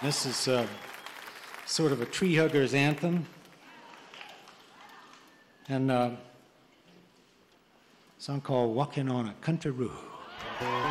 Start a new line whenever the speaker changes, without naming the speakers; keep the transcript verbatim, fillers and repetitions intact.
This is uh, sort of a tree hugger's anthem. And uh, a song called Walking on a Country Road.